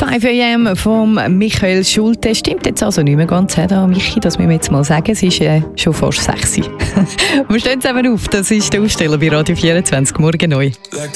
5 AM von Michael Schulte. Stimmt jetzt also nicht mehr ganz, Michi, das müssen wir jetzt mal sagen. Es ist schon fast 6 Uhr. Wir stehen zusammen auf, das ist der Aufsteller bei Radio 24, morgen neu.